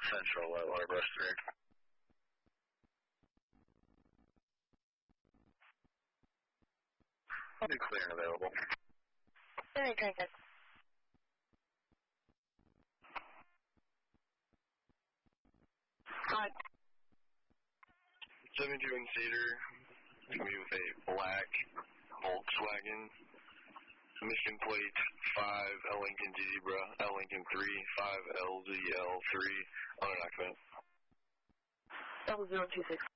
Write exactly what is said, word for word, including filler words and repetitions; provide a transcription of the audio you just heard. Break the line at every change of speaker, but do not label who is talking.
Central, uh, Waterbrush three. I'll be clear and available.
Alright, drink it. Hi.
seventy-two Cedar, to me with a black Volkswagen, Michigan plate five, L Lincoln Zebra, L Lincoln three, five L Z L three, unoccupant.
Double zero two six.